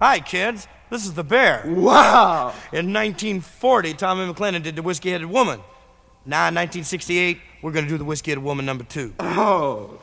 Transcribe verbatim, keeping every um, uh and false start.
Hi, kids. This is the Bear. Wow! In nineteen forty, Tommy McLennan did the Whiskey-Headed Woman. Now, in nineteen sixty-eight, we're going to do the Whiskey-Headed Woman number two. Oh.